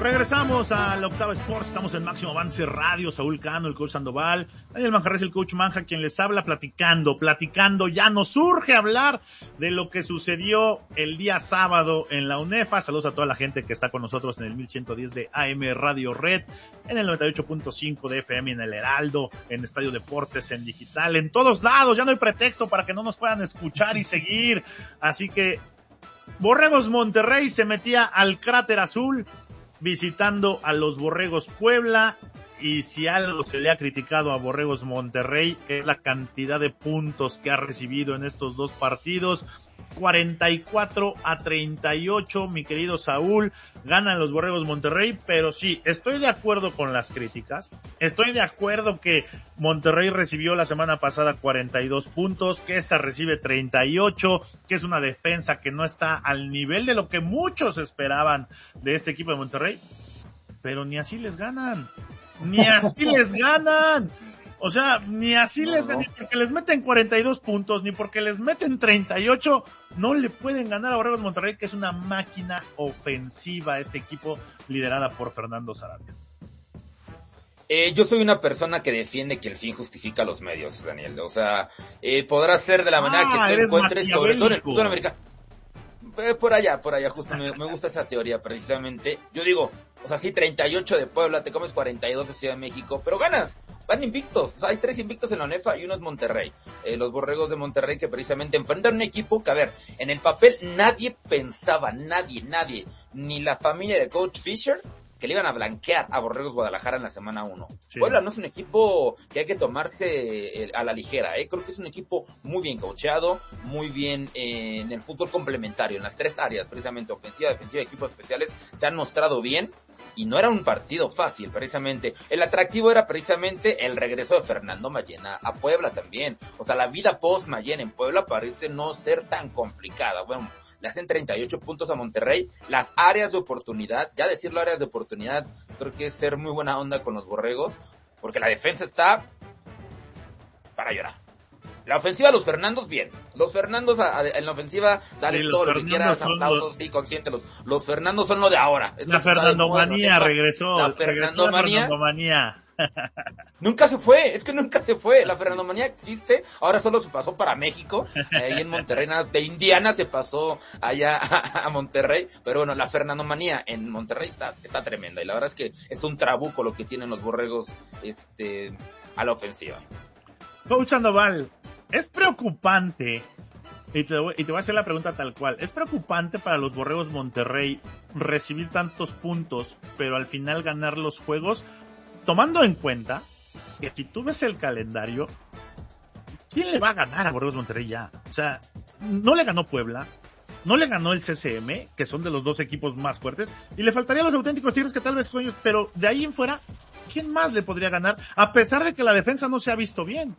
Regresamos a la Octava Sports, estamos en Máximo Avance Radio, Saúl Cano, el coach Sandoval, Daniel Manjarres, el coach Manja, quien les habla, platicando, ya nos urge hablar de lo que sucedió el día sábado en la UNEFA. Saludos a toda la gente que está con nosotros en el 1110 de AM Radio Red, en el 98.5 de FM, en el Heraldo, en Estadio Deportes, en digital, en todos lados. Ya no hay pretexto para que no nos puedan escuchar y seguir, así que Borregos Monterrey se metía al cráter azul visitando a los Borregos Puebla, y si algo se le ha criticado a Borregos Monterrey es la cantidad de puntos que ha recibido en estos dos partidos. 44-38, mi querido Saúl, ganan los Borregos Monterrey, pero sí, estoy de acuerdo con las críticas, estoy de acuerdo que Monterrey recibió la semana pasada 42 puntos, que esta recibe 38, que es una defensa que no está al nivel de lo que muchos esperaban de este equipo de Monterrey, pero ni así les ganan, o sea, ni así ni porque les meten 42 puntos, ni porque les meten 38, no le pueden ganar a Borregos Monterrey, que es una máquina ofensiva, este equipo liderada por Fernando Sarabia. Yo soy una persona que defiende que el fin justifica los medios, Daniel. O sea, podrá ser de la manera que tú encuentres, sobre todo en el fútbol americano. Por allá, justo me gusta esa teoría precisamente. Yo digo, o sea, sí, 38 de Puebla, te comes 42 de Ciudad de México, pero ganas, van invictos. O sea, hay 3 invictos en la UNEFA y uno es Monterrey. Los Borregos de Monterrey, que precisamente enfrentan un equipo que, a ver, en el papel nadie pensaba, nadie, ni la familia de Coach Fisher, que le iban a blanquear a Borregos Guadalajara en la semana 1. Sí. Puebla no es un equipo que hay que tomarse a la ligera, Creo que es un equipo muy bien coacheado, muy bien en el fútbol complementario, en las 3 áreas, precisamente ofensiva, defensiva y equipos especiales, se han mostrado bien, y no era un partido fácil, precisamente. El atractivo era precisamente el regreso de Fernando Mayena a Puebla también. O sea, la vida post Mayena en Puebla parece no ser tan complicada. Bueno, le hacen 38 puntos a Monterrey. Las áreas de oportunidad, ya decirlo áreas de oportunidad, creo que es ser muy buena onda con los Borregos, porque la defensa está para llorar. La ofensiva, los Fernandos, bien. Los Fernandos en la ofensiva, dale sí, todo lo que quieras, aplausos, sí, consiéntelos. Los Fernandos son lo de ahora. La Fernandomanía regresó. La Fernandomanía. Nunca se fue, la Fernandomanía existe, ahora solo se pasó para México, ahí en Monterrey, de Indiana se pasó allá a Monterrey, pero bueno, la Fernandomanía en Monterrey está tremenda, y la verdad es que es un trabuco lo que tienen los Borregos a la ofensiva. Coach Sandoval, es preocupante, y te voy a hacer la pregunta tal cual, ¿es preocupante para los Borregos Monterrey recibir tantos puntos, pero al final ganar los juegos? Tomando en cuenta que si tú ves el calendario, ¿quién le va a ganar a Borregos Monterrey ya? O sea, no le ganó Puebla, no le ganó el CCM, que son de los 2 equipos más fuertes, y le faltarían los auténticos Tigres, que tal vez con ellos, pero de ahí en fuera, ¿quién más le podría ganar? A pesar de que la defensa no se ha visto bien.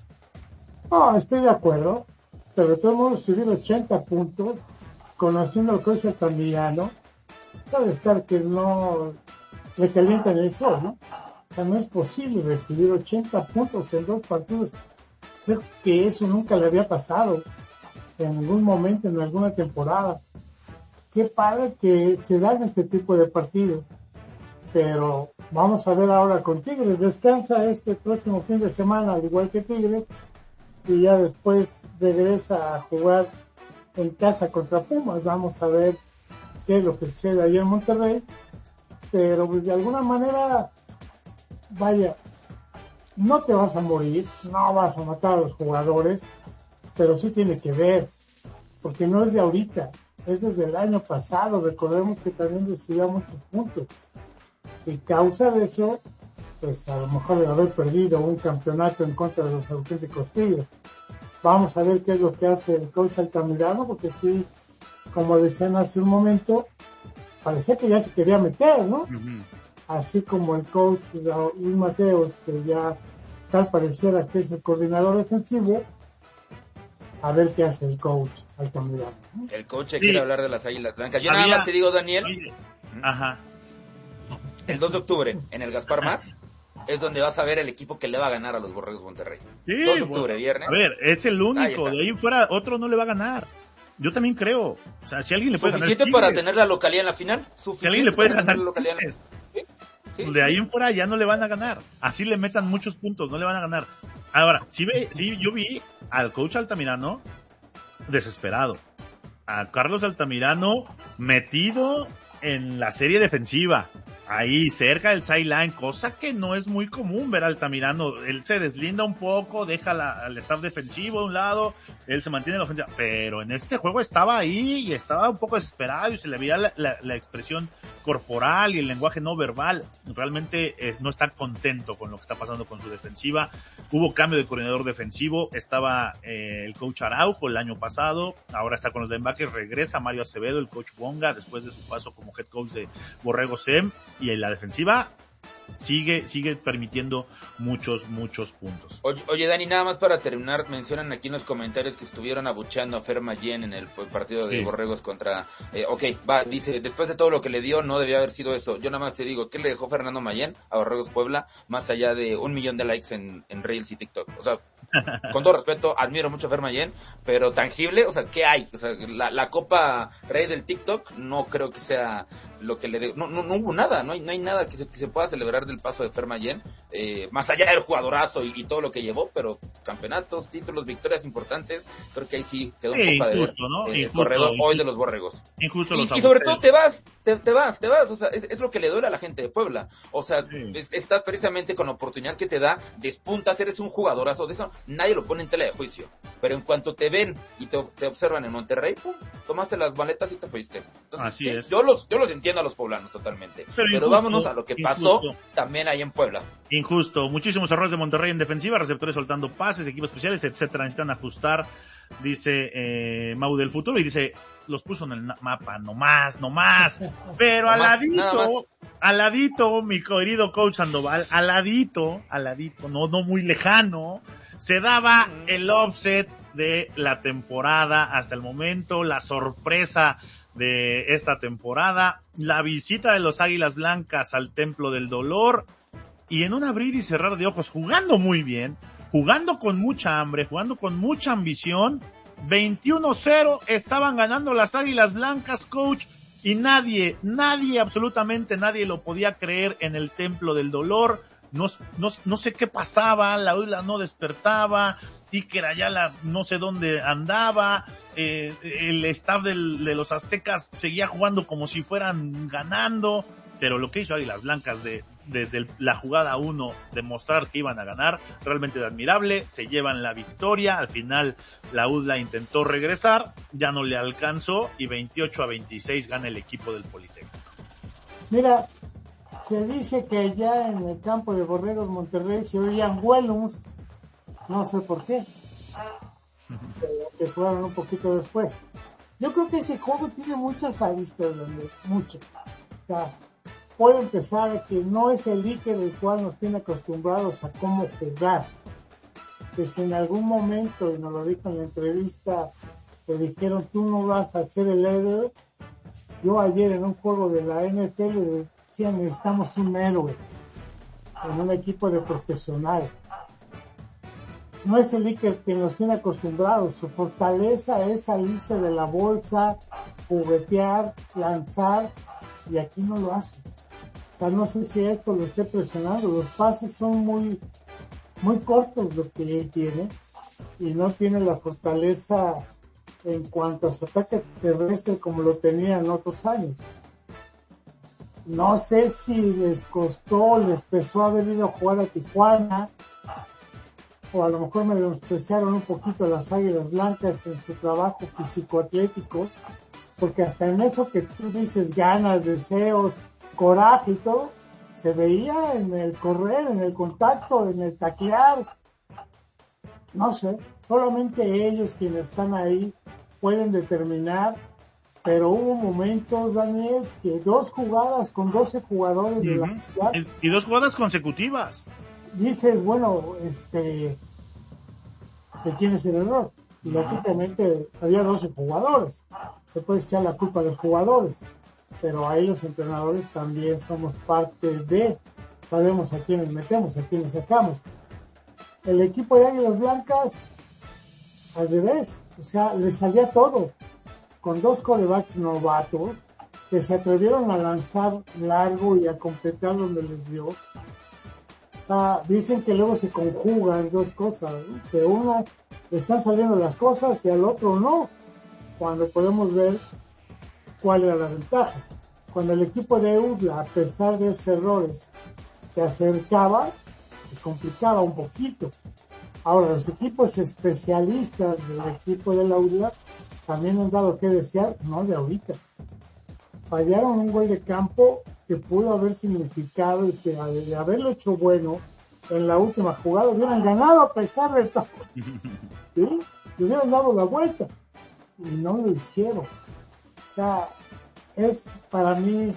No, estoy de acuerdo, pero de todos modos subir 80 puntos, conociendo al coach Altamirano, puede estar que no le calientan el sol, ¿no? O sea, no es posible recibir 80 puntos en 2 partidos. Creo que eso nunca le había pasado en algún momento, en alguna temporada. Qué padre que se dan este tipo de partidos. Pero vamos a ver ahora con Tigres. Descansa este próximo fin de semana, al igual que Tigres, y ya después regresa a jugar en casa contra Pumas. Vamos a ver qué es lo que sucede ahí en Monterrey. Pero pues de alguna manera, vaya, no te vas a morir, no vas a matar a los jugadores, pero sí tiene que ver, porque no es de ahorita, es desde el año pasado. Recordemos que también recibía muchos puntos, y causa de eso, pues a lo mejor de haber perdido un campeonato en contra de los auténticos Tigres. Vamos a ver qué es lo que hace el coach Altamirano, porque sí, como decían hace un momento, parecía que ya se quería meter, ¿no? Uh-huh. Así como el coach Luis Mateos, que ya tal pareciera que es el coordinador defensivo. A ver qué hace el coach Altamirano, ¿no? El coach quiere hablar de las Águilas Blancas. Yo nada más te digo, Daniel. Ajá. El 2 de octubre, en el Gaspar Más, es donde vas a ver el equipo que le va a ganar a los Borregos Monterrey. Sí, 2 de octubre, viernes. A ver, es el único. De ahí fuera, otro no le va a ganar. Yo también creo. O sea, si alguien le puede ganar ¿Suficiente para tener la localía en la final? Si alguien le puede ganar la localía en la final. Sí, de ahí en fuera ya no le van a ganar. Así le metan muchos puntos, no le van a ganar. Ahora, sí, yo vi al coach Altamirano desesperado. A Carlos Altamirano metido en la serie defensiva. Ahí, cerca del sideline, cosa que no es muy común ver a Altamirano. Él se deslinda un poco, deja al staff defensivo de un lado, él se mantiene en la ofensiva. Pero en este juego estaba ahí y estaba un poco desesperado y se le veía la expresión corporal y el lenguaje no verbal. Realmente no está contento con lo que está pasando con su defensiva. Hubo cambio de coordinador defensivo, estaba el coach Araujo el año pasado, ahora está con los linebackers, regresa Mario Acevedo, el coach Bonga, después de su paso como head coach de Borrego Sem. Y en la defensiva sigue permitiendo muchos puntos. Oye, Dani, nada más para terminar, mencionan aquí en los comentarios que estuvieron abucheando a Fer Mayen en el partido de Borregos contra... dice, después de todo lo que le dio, no debía haber sido eso. Yo nada más te digo, ¿qué le dejó Fernando Mayen a Borregos Puebla? Más allá de 1 millón de likes en Reels y TikTok. O sea, con todo respeto, admiro mucho a Fer Mayen, pero tangible, o sea, ¿qué hay? O sea, la Copa Rey del TikTok no creo que sea lo que le dé... No hubo nada, no hay nada que se pueda celebrar del paso de Fer Mayen, más allá del jugadorazo y todo lo que llevó, pero campeonatos, títulos, victorias importantes, creo que ahí sí quedó un poco de injusto, ¿no? el corredor hoy de los Borregos. Injusto y sobre todo te vas, o sea, es lo que le duele a la gente de Puebla, o sea, estás precisamente con la oportunidad que te da, despuntas, eres un jugadorazo, de eso nadie lo pone en tela de juicio, pero en cuanto te ven y te observan en Monterrey, pum, tomaste las maletas y te fuiste. Entonces, así es. Yo los entiendo a los poblanos totalmente, pero vámonos a lo que pasó también ahí en Puebla. Injusto, muchísimos errores de Monterrey en defensiva, receptores soltando pases, equipos especiales, etcétera, necesitan ajustar, dice Mau del futuro, y dice, los puso en el mapa, no más, pero al ladito, mi querido coach Sandoval, al ladito, no muy lejano, se daba el offset de la temporada hasta el momento, la sorpresa de esta temporada, la visita de los Águilas Blancas al Templo del Dolor, y en un abrir y cerrar de ojos, jugando muy bien, jugando con mucha hambre, jugando con mucha ambición, 21-0 estaban ganando las Águilas Blancas, coach, y nadie, absolutamente nadie lo podía creer en el Templo del Dolor. No sé qué pasaba, la Águila no despertaba, Iker Ayala no sé dónde andaba, el staff de los Aztecas seguía jugando como si fueran ganando, pero lo que hizo Águilas Blancas desde la jugada 1, demostrar que iban a ganar, realmente es admirable, se llevan la victoria, al final la UDLA intentó regresar, ya no le alcanzó, y 28-26 gana el equipo del Politécnico. Mira, se dice que ya en el campo de Borregos Monterrey se oían vuelos, no sé por qué, pero que fueron un poquito después. Yo creo que ese juego tiene muchas aristas, muchas. O sea, puede empezar que no es el Iker del cual nos tiene acostumbrados a cómo jugar. Que si en algún momento, y nos lo dijo en la entrevista, te dijeron tú no vas a ser el héroe. Yo ayer en un juego de la NFL decía necesitamos un héroe en un equipo de profesionales. No es el Iker que nos tiene acostumbrados. Su fortaleza es salirse de la bolsa, juguetear, lanzar, y aquí no lo hace. O sea, no sé si esto lo esté presionando. Los pases son muy cortos los que él tiene, y no tiene la fortaleza en cuanto a su ataque terrestre como lo tenía en otros años. No sé si les pesó haber ido a jugar a Tijuana, o a lo mejor me despreciaron un poquito las Águilas Blancas en su trabajo físico-atlético, porque hasta en eso que tú dices, ganas, deseos, coraje y todo, se veía en el correr, en el contacto, en el taclear. No sé, solamente ellos quienes están ahí pueden determinar, pero hubo momentos, Daniel, que 2 jugadas con 12 jugadores de la ciudad, y 2 jugadas consecutivas. Dices, bueno, ¿de quién es el error? Y lógicamente había 12 jugadores. Se puede echar la culpa a los jugadores, pero ahí los entrenadores también somos parte de, sabemos a quiénes metemos, a quiénes sacamos. El equipo de Águilas Blancas, al revés, o sea, les salía todo. con 2 quarterbacks novatos que se atrevieron a lanzar largo y a completar donde les dio. Dicen que luego se conjugan 2 cosas, ¿no? Que uno le están saliendo las cosas y al otro no, cuando podemos ver cuál era la ventaja. Cuando el equipo de UDLA, a pesar de esos errores, se acercaba, se complicaba un poquito. Ahora, los equipos especialistas del equipo de la UDLA también han dado que desear, no de ahorita. Fallaron un gol de campo que pudo haber significado y que de haberlo hecho bueno en la última jugada hubieran ganado a pesar de todo. ¿Sí? Le hubieran dado la vuelta y no lo hicieron. O sea, es para mí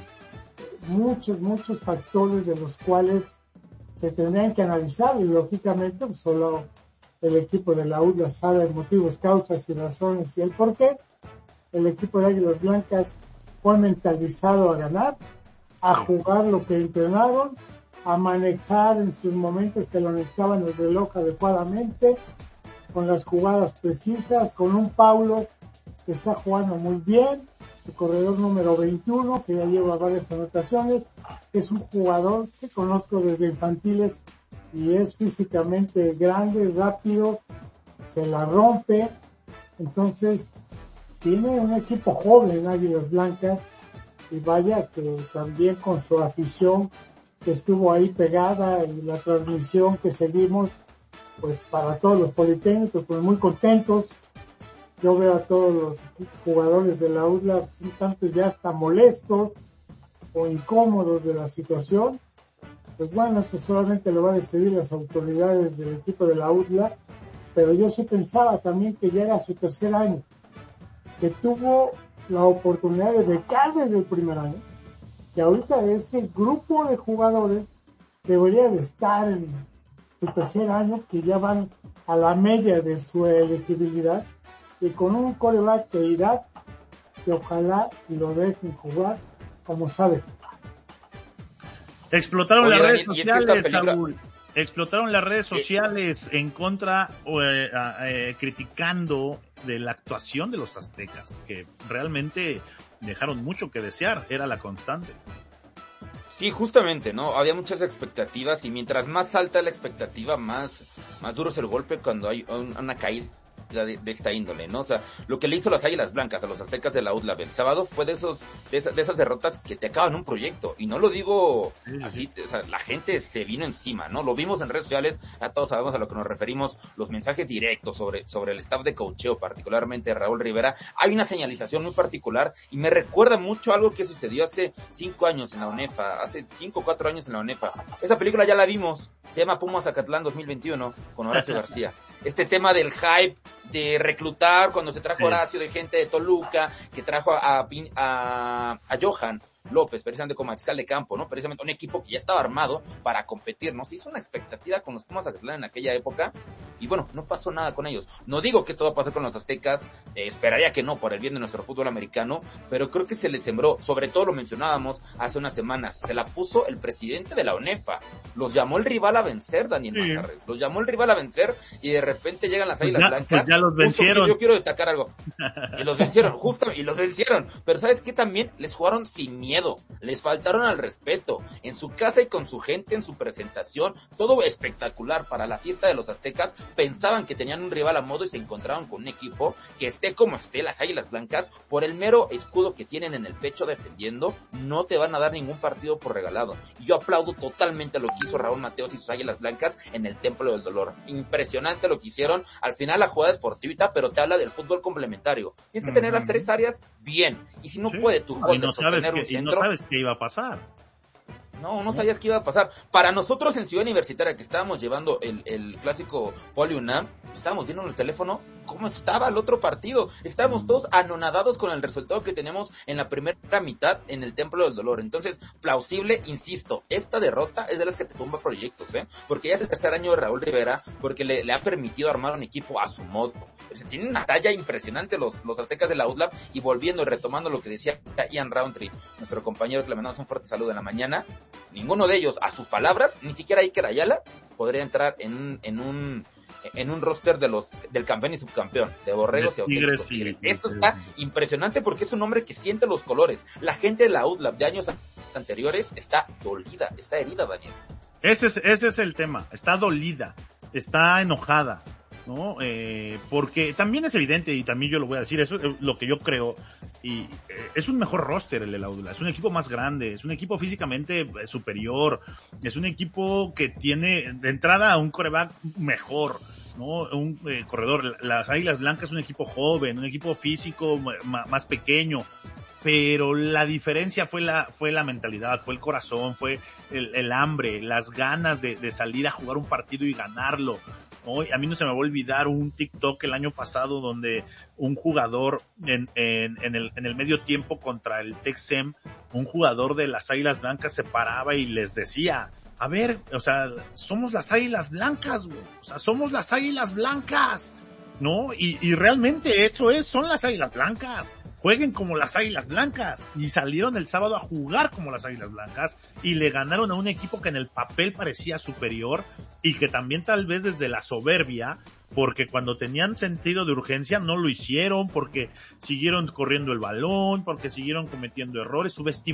muchos factores de los cuales se tendrían que analizar y lógicamente pues, solo el equipo de la UDLA sabe motivos, causas y razones y el por qué. El equipo de Águilas Blancas fue mentalizado a ganar, a jugar lo que entrenaron, a manejar en sus momentos que lo necesitaban el reloj adecuadamente, con las jugadas precisas, con un Paulo que está jugando muy bien, el corredor número 21, que ya lleva varias anotaciones, que es un jugador que conozco desde infantiles y es físicamente grande, rápido, se la rompe, entonces tiene un equipo joven en Águilas Blancas y vaya que también con su afición que estuvo ahí pegada y la transmisión que seguimos, pues para todos los politécnicos, pues muy contentos. Yo veo a todos los jugadores de la UDLA un tanto ya hasta molestos o incómodos de la situación. Pues bueno, eso solamente lo van a decidir las autoridades del equipo de la UDLA, pero yo sí pensaba también que ya era su tercer año, que tuvo la oportunidad de becar desde el primer año, que ahorita ese grupo de jugadores debería de estar en su tercer año, que ya van a la media de su elegibilidad, y con un quarterback de edad que ojalá lo dejen jugar como sabe. Explotaron las redes sociales, Saúl. Explotaron las redes sociales en contra, criticando de la actuación de los aztecas, que realmente dejaron mucho que desear, era la constante. Sí, justamente, ¿no? Había muchas expectativas y mientras más alta la expectativa, más duro es el golpe cuando hay una caída de esta índole, ¿no? O sea, lo que le hizo las Águilas Blancas a los aztecas de la UDLA el sábado fue de esas derrotas que te acaban un proyecto, y no lo digo así, o sea, la gente se vino encima, ¿no? Lo vimos en redes sociales, a todos sabemos a lo que nos referimos, los mensajes directos sobre el staff de coacheo, particularmente Raúl Rivera. Hay una señalización muy particular y me recuerda mucho algo que sucedió hace 5 años en la UNEFA, hace 5 o 4 años en la UNEFA. Esa película ya la vimos, se llama Pumas Zacatlán 2021, con Horacio García. Este tema del hype de reclutar cuando se trajo Horacio de gente de Toluca, que trajo a Johan López, precisamente como mariscal de campo, ¿no? Precisamente un equipo que ya estaba armado para competir, ¿no? Se hizo una expectativa con los Pumas Zacatlán en aquella época, y bueno, no pasó nada con ellos. No digo que esto va a pasar con los aztecas, esperaría que no, por el bien de nuestro fútbol americano, pero creo que se les sembró, sobre todo lo mencionábamos hace unas semanas, se la puso el presidente de la UNEFA, los llamó el rival a vencer, Daniel Manjarres, los llamó el rival a vencer, y de repente llegan las Águilas Blancas. Pues ya los vencieron. Yo quiero destacar algo, y los vencieron, y los vencieron, pero ¿sabes qué? También les jugaron sin miedo, les faltaron al respeto, en su casa y con su gente, en su presentación, todo espectacular para la fiesta de los aztecas. Pensaban que tenían un rival a modo y se encontraron con un equipo que esté como esté, las Águilas Blancas, por el mero escudo que tienen en el pecho defendiendo, no te van a dar ningún partido por regalado. Y yo aplaudo totalmente lo que hizo Raúl Mateos y sus Águilas Blancas en el Templo del Dolor. Impresionante lo que hicieron. Al final la jugada es fortuita, pero te habla del fútbol complementario. Tienes que tener las 3 áreas bien, y si no puede tu holder sostener un centro, no sabes qué iba a pasar. No sabías qué iba a pasar. Para nosotros en Ciudad Universitaria, que estábamos llevando el clásico Poli UNAM, estábamos viendo en el teléfono cómo estaba el otro partido. Estábamos todos anonadados con el resultado que tenemos en la primera mitad en el Templo del Dolor. Entonces, plausible, insisto, esta derrota es de las que te tumba proyectos, porque ya es el tercer año de Raúl Rivera, porque le ha permitido armar un equipo a su modo. O sea, tienen una talla impresionante los aztecas de la UDLA, y volviendo y retomando lo que decía Ian Roundtree, nuestro compañero, que le mandamos un fuerte saludo en la mañana, ninguno de ellos, a sus palabras, ni siquiera Iker Ayala podría entrar en en un roster del campeón y subcampeón, de Borregos y Auténticos Tigres. Esto está impresionante porque es un hombre que siente los colores. La gente de la UDLAP de años anteriores está dolida, está herida, Daniel. Ese es el tema, está dolida, está enojada, ¿no? Porque también es evidente, y también yo lo voy a decir, eso es lo que yo creo, y es un mejor roster el de la UDLA, es un equipo más grande, es un equipo físicamente superior, es un equipo que tiene de entrada un quarterback mejor, ¿no? Un corredor. Las Águilas Blancas es un equipo joven, un equipo físico más pequeño, pero la diferencia fue la mentalidad, fue el corazón, fue el hambre, las ganas de salir a jugar un partido y ganarlo. Hoy a mí no se me va a olvidar un TikTok el año pasado donde un jugador en el medio tiempo contra el Texem, un jugador de las Águilas Blancas se paraba y les decía, a ver, o sea, somos las Águilas Blancas, güey, o sea, somos las Águilas Blancas, ¿no? Y realmente eso son las Águilas Blancas. Jueguen como las Águilas Blancas, y salieron el sábado a jugar como las Águilas Blancas y le ganaron a un equipo que en el papel parecía superior y que también tal vez desde la soberbia, porque cuando tenían sentido de urgencia no lo hicieron, porque siguieron corriendo el balón, porque siguieron cometiendo errores, subestimaron